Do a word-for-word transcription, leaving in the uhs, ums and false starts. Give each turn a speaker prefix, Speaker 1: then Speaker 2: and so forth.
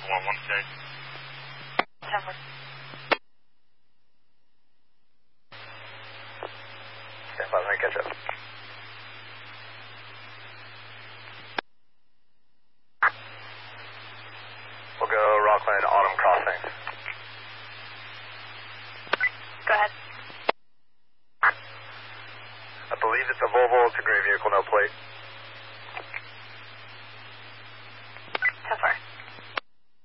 Speaker 1: one one six.
Speaker 2: September.
Speaker 3: Stand by, let me catch up. We'll go Rockland Autumn Crossing.
Speaker 2: Go ahead.
Speaker 3: I believe it's a Volvo, it's a gray vehicle, no plate.